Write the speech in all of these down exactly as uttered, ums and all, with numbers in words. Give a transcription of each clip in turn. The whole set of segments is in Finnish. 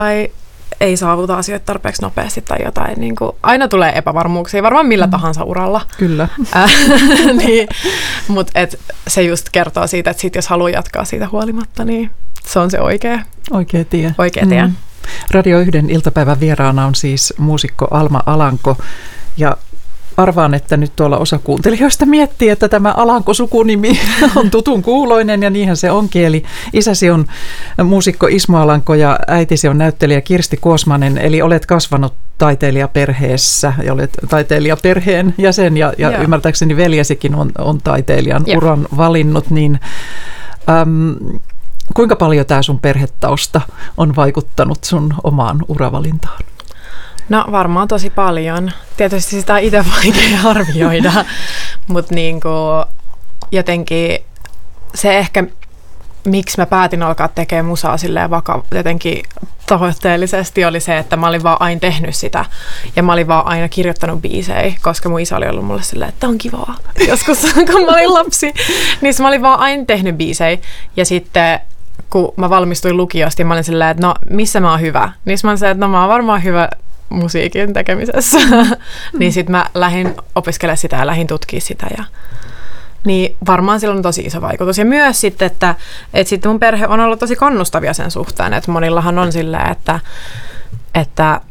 tai ei saavuta asioita tarpeeksi nopeasti tai jotain. Niin kuin, aina tulee epävarmuuksia, varmaan millä mm. tahansa uralla. Kyllä. Äh, niin, mutta se just kertoo siitä, että sit jos haluaa jatkaa siitä huolimatta, niin se on se oikea, oikea tie. Oikea tie. Mm. Radio yhden iltapäivän vieraana on siis muusikko Alma Alanko. Ja arvaan, että nyt tuolla osa kuuntelijoista miettii, että tämä Alanko-sukunimi on tutun kuuloinen ja niinhän se onkin. Eli isäsi on muusikko Ismo Alanko ja äitisi on näyttelijä Kirsti Kuosmanen. Eli olet kasvanut taiteilijaperheessä ja olet taiteilijaperheen jäsen ja, ja ymmärtääkseni veljesikin on, on taiteilijan Joo. uran valinnut. Niin, äm, kuinka paljon tämä sun perhetausta on vaikuttanut sun omaan uravalintaan? No varmaan tosi paljon. Tietysti sitä on itse vaikea arvioida, mutta niinku jotenkin se ehkä, miksi mä päätin alkaa tekemään musaa silleen vaka, jotenkin tavoitteellisesti oli se, että mä olin vaan aina tehnyt sitä ja mä olin vaan aina kirjoittanut biisejä, koska mun isä oli ollut mulle silleen, että on kivaa. Joskus kun mä olin lapsi, niin mä olin vaan aina tehnyt biisejä ja sitten kun mä valmistuin lukiosta, mä olin silleen, että no missä mä oon hyvä? Niin mä olin silleen, että no mä oon varmaan hyvä musiikin tekemisessä. Mm. niin sitten mä lähdin opiskelemaan sitä ja lähdin tutkimaan sitä. Ja niin varmaan sillä on tosi iso vaikutus. Ja myös sitten, että, että sitten mun perhe on ollut tosi kannustavia sen suhteen. Että monillahan on silleen, että, että,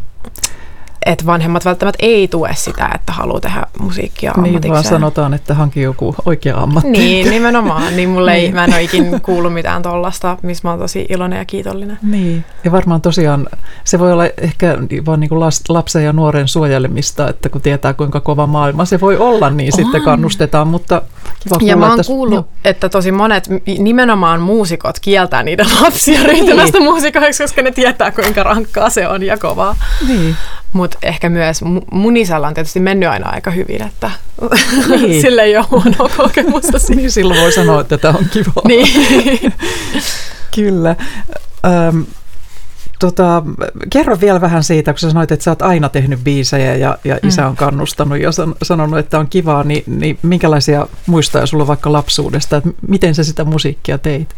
että vanhemmat välttämättä ei tue sitä, että haluaa tehdä musiikkia ammatikseen. Niin vaan sanotaan, että hanki joku oikea ammatti. Niin, nimenomaan. Niin mulle ei, mä en ole ikin kuullut mitään tollasta, missä mä oon tosi iloinen ja kiitollinen. Niin, ja varmaan tosiaan se voi olla ehkä vaan niin kuin lapsen ja nuoren suojelemista, että kun tietää kuinka kova maailma se voi olla, niin on. Sitten kannustetaan, mutta kiva kuulla, ja mä oon että kuullut, jo. että tosi monet nimenomaan muusikot kieltää niiden lapsia ryhtymästä niin. muusikoiksi, koska ne tietää kuinka rankkaa se on ja kovaa. Niin. Mutta ehkä myös mun isällä on tietysti mennyt aina aika hyvin, että niin. sillä ei ole huonoa kokemusta. Niin silloin voi sanoa, että tämä on kivaa. Niin. Kyllä. Ähm, tota, kerro vielä vähän siitä, kun sä sanoit, että sä oot aina tehnyt biisejä ja, ja isä mm. on kannustanut ja san, sanonut, että on kivaa, niin, niin minkälaisia muistoja sulla on vaikka lapsuudesta, että miten sä sitä musiikkia teit?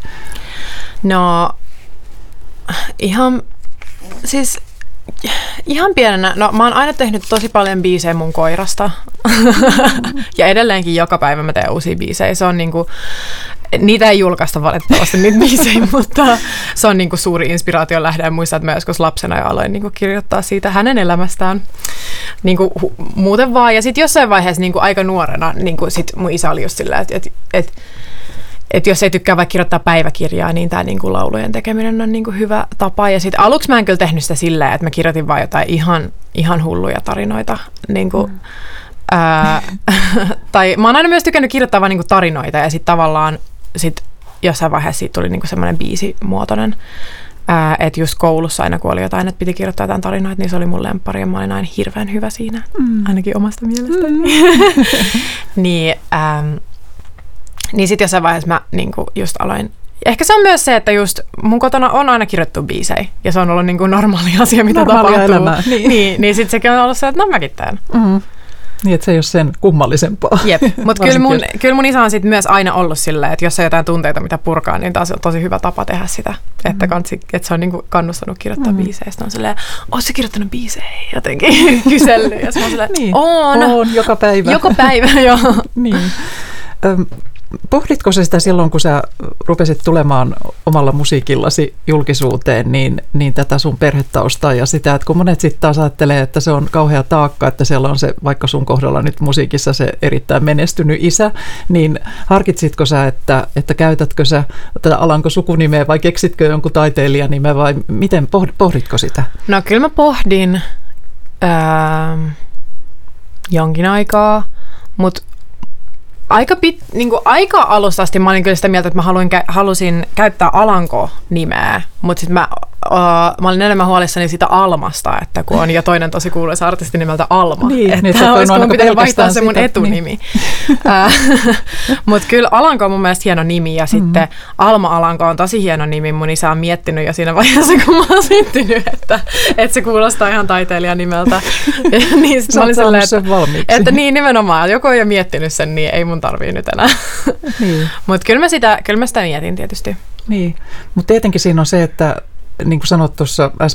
No ihan siis... Ihan pienenä. No mä oon aina tehnyt tosi paljon biisejä mun koirasta. ja edelleenkin joka päivä mä teen uusia biisejä. Se on niinku, niitä ei julkaista valitettavasti niitä biisejä, mutta se on niinku suuri inspiraation lähde. Ja muistan, että mä joskus lapsena jo aloin niinku kirjoittaa siitä hänen elämästään. Niinku hu- muuten vaan. Ja sitten jossain vaiheessa niinku aika nuorena niinku sit mun isä oli just silleen, että et, et, että jos ei tykkää vaikka kirjoittaa päiväkirjaa, niin tämä niinku laulujen tekeminen on niinku hyvä tapa. Ja sitten aluksi mä en kyllä tehnyt sitä silleen, että mä kirjoitin vaan jotain ihan, ihan hulluja tarinoita. Niinku, mm. ää, tai mä oon aina myös tykännyt kirjoittaa vaan niinku tarinoita ja sitten tavallaan sit jossain vaiheessa siitä tuli niinku semmoinen biisimuotoinen. Että just koulussa aina kun oli jotain, että piti kirjoittaa jotain tarinoita, niin se oli mun lemppari ja mä olin aina hirveän hyvä siinä, mm. ainakin omasta mielestäni. Mm. niin... Ähm, Niin sitten jossain vaiheessa mä niinku just aloin. Ehkä se on myös se, että just mun kotona on aina kirjoittu biisejä. Ja se on ollut niinku normaali asia, mitä Normaalia tapahtuu. Elämää. Niin, niin, niin sitten sekin on ollut se, että no mäkin teen. Mm-hmm. Niin, että se ei ole sen kummallisempaa. Jep, mutta kyllä mun, kyllä mun isä on sit myös aina ollut silleen, että jos on jotain tunteita, mitä purkaa, niin taas on tosi hyvä tapa tehdä sitä. Mm-hmm. Että, kansi, että se on niinku kannustanut kirjoittaa mm-hmm. biisejä. Sitten on silleen, oot sä kirjoittanut biisejä? Jotenkin kysellyt. Ja sitten on silleen, niin. oon. Oon, joka päivä. Joka päivä, joo. niin. Öm, Pohditko sä sitä silloin, kun sä rupesit tulemaan omalla musiikillasi julkisuuteen, niin, niin tätä sun perhetaustaa ja sitä, että kun monet sitten taas ajattelee, että se on kauhea taakka, että siellä on se, vaikka sun kohdalla nyt musiikissa se erittäin menestynyt isä, niin harkitsitko sä, että, että käytätkö sä tätä Alanko sukunimeä vai keksitkö jonkun taiteilijanimeä vai miten pohditko sitä? No kyllä mä pohdin ää, jonkin aikaa, mutta Aika, pit, niin kuin aika alusta asti mä olin kyllä sitä mieltä, että mä haluin, halusin käyttää Alanko-nimeä, mutta sitten mä, uh, mä olin enemmän huolissani siitä Almasta, että kun on jo toinen tosi kuuluisa artisti nimeltä Alma, niin, että niin, olisiko mun pitänyt vaihtaa se mun etunimi. Niin. mutta kyllä Alanko on mun mielestä hieno nimi ja mm-hmm. sitten Alma Alanko on tosi hieno nimi. Mun isä on miettinyt jo siinä vaiheessa, kun mä oon syntynyt, että, että se kuulostaa ihan taiteilijan nimeltä. niin sä oot saanut sen valmiiksi. Että niin nimenomaan, joku on jo miettinyt sen, niin ei mun tarvii nyt enää. niin. Mutta kyllä, kyllä mä sitä mietin tietysti. Niin, mutta tietenkin siinä on se, että Niin kuin sanot tuossa